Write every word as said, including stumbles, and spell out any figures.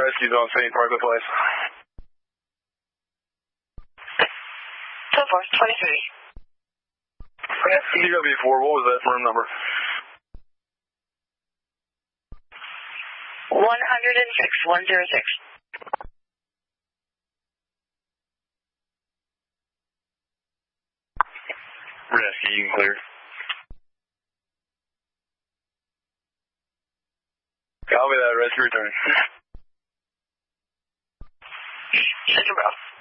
rescues on Saint Parkway Place. So four, twenty-three. D W four, what was that room number? one oh six, one oh six. Rescue, you can clear. Copy that, rescue return. Central Bell.